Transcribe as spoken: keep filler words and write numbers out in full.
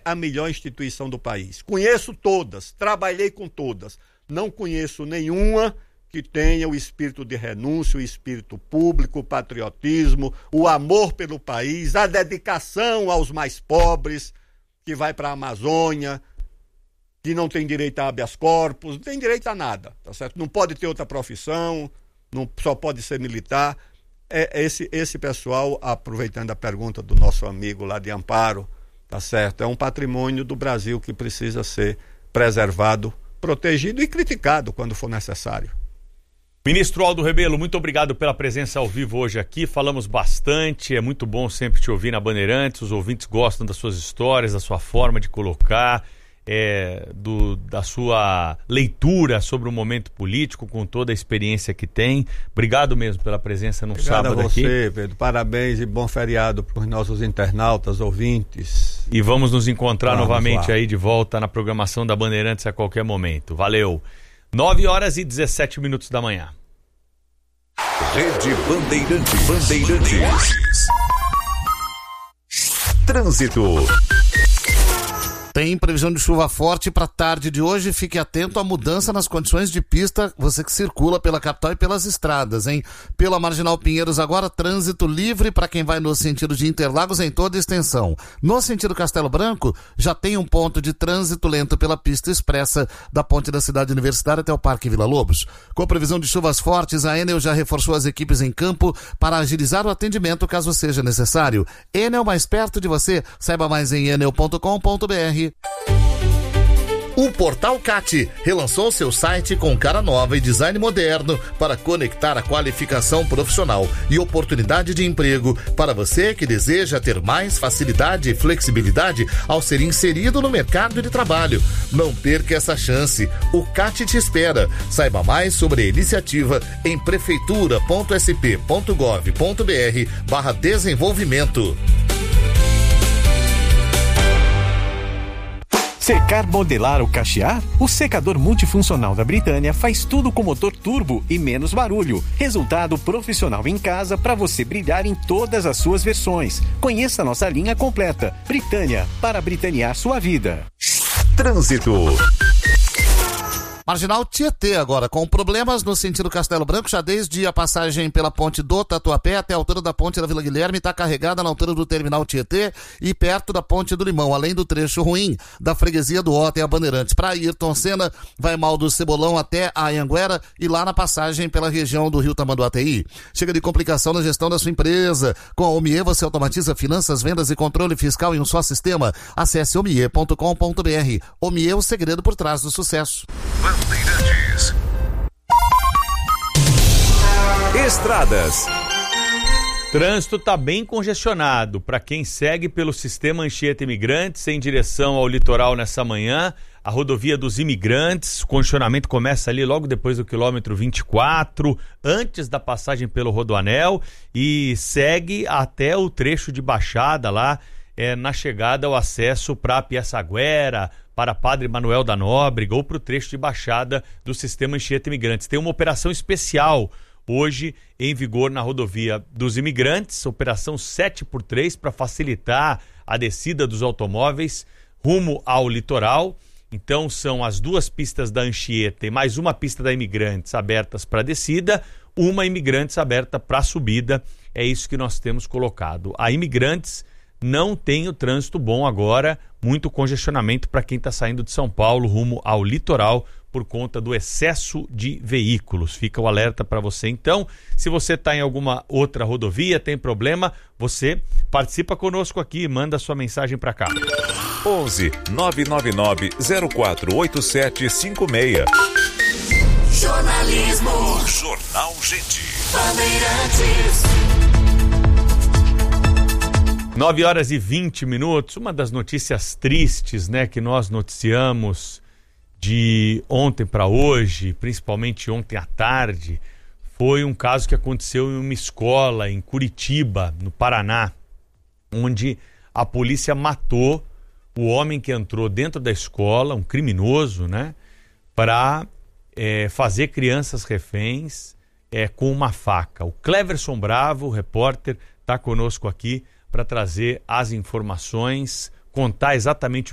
a melhor instituição do país. Conheço todas, trabalhei com todas. Não conheço nenhuma que tenha o espírito de renúncia, o espírito público, o patriotismo, o amor pelo país, a dedicação aos mais pobres, que vai para a Amazônia, que não tem direito a habeas corpus, não tem direito a nada, tá certo? Não pode ter outra profissão, não, só pode ser militar. É esse, esse pessoal, aproveitando a pergunta do nosso amigo lá de Amparo, tá certo? É um patrimônio do Brasil que precisa ser preservado, protegido e criticado quando for necessário. Ministro Aldo Rebelo, muito obrigado pela presença ao vivo hoje aqui. Falamos bastante, é muito bom sempre te ouvir na Bandeirantes. Os ouvintes gostam das suas histórias, da sua forma de colocar, é, do, da sua leitura sobre o momento político, com toda a experiência que tem. Obrigado mesmo pela presença no Obrigado sábado a você, aqui. Pedro. Parabéns e bom feriado para os nossos internautas, ouvintes. E vamos nos encontrar vamos novamente lá. aí de volta na programação da Bandeirantes a qualquer momento. Valeu! nove horas e dezessete minutos da manhã. Rede Bandeirantes. Bandeirantes. Trânsito. Tem previsão de chuva forte para a tarde de hoje. Fique atento à mudança nas condições de pista, você que circula pela capital e pelas estradas, hein? Pela Marginal Pinheiros agora, trânsito livre para quem vai no sentido de Interlagos em toda a extensão. No sentido Castelo Branco, já tem um ponto de trânsito lento pela pista expressa da ponte da Cidade Universitária até o Parque Vila Lobos. Com previsão de chuvas fortes, a Enel já reforçou as equipes em campo para agilizar o atendimento caso seja necessário. Enel, mais perto de você. Saiba mais em enel ponto com ponto br. O Portal Cati relançou seu site com cara nova e design moderno para conectar a qualificação profissional e oportunidade de emprego para você que deseja ter mais facilidade e flexibilidade ao ser inserido no mercado de trabalho. Não perca essa chance. O Cati te espera. Saiba mais sobre a iniciativa em prefeitura ponto s p ponto gov ponto br barra desenvolvimento. Secar, modelar ou cachear? O secador multifuncional da Britânia faz tudo com motor turbo e menos barulho. Resultado profissional em casa para você brilhar em todas as suas versões. Conheça nossa linha completa. Britânia, para britanear sua vida. Trânsito. Marginal Tietê agora, com problemas no sentido Castelo Branco, já desde a passagem pela ponte do Tatuapé até a altura da ponte da Vila Guilherme, está carregada na altura do terminal Tietê e perto da ponte do Limão, além do trecho ruim da freguesia do Ota e a Bandeirantes. Para Ayrton Senna, vai mal do Cebolão até a Anhanguera e lá na passagem pela região do Rio Tamanduateí. Chega de complicação na gestão da sua empresa. Com a Omie você automatiza finanças, vendas e controle fiscal em um só sistema. Acesse omie ponto com ponto br. Omie, o segredo por trás do sucesso. Bandeirantes. Estradas. Trânsito está bem congestionado para quem segue pelo sistema Anchieta Imigrantes em direção ao litoral nessa manhã. A rodovia dos Imigrantes, o congestionamento começa ali logo depois do quilômetro vinte e quatro, antes da passagem pelo Rodoanel, e segue até o trecho de baixada lá, é, na chegada ao acesso para Piaçaguera, para Padre Manuel da Nóbrega ou para o trecho de baixada do sistema Anchieta Imigrantes. Tem uma operação especial hoje em vigor na rodovia dos Imigrantes, operação sete por três, para facilitar a descida dos automóveis rumo ao litoral. Então são as duas pistas da Anchieta e mais uma pista da Imigrantes abertas para descida, uma Imigrantes aberta para subida. É isso que nós temos colocado. A Imigrantes não tem o trânsito bom agora, muito congestionamento para quem está saindo de São Paulo rumo ao litoral por conta do excesso de veículos. Fica o alerta para você. Então, se você está em alguma outra rodovia, tem problema, você participa conosco aqui, manda sua mensagem para cá. onze nove nove nove zero quatro oito sete cinco seis. Jornalismo. Jornal Gente. Bandeirantes. nove horas e vinte minutos, uma das notícias tristes, né, que nós noticiamos de ontem para hoje, principalmente ontem à tarde, foi um caso que aconteceu em uma escola em Curitiba, no Paraná, onde a polícia matou o homem que entrou dentro da escola, um criminoso, né, para é, fazer crianças reféns é, com uma faca. O Cleverson Bravo, o repórter, está conosco aqui para trazer as informações, contar exatamente